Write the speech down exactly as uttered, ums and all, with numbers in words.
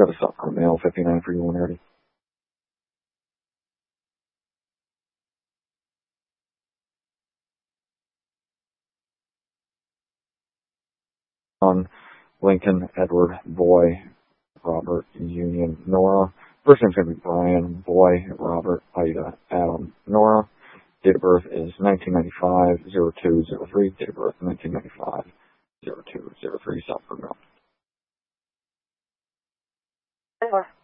got a South Dakota male, fifty-nine for you when ready. On Lincoln, Edward, Boy, Robert, Union, Nora. First name's going to be Brian, Boy, Robert, Ida, Adam, Nora. Date of birth is nineteen ninety-five, oh two oh three. Date of birth nineteen ninety-five, oh two oh three, South Dakota.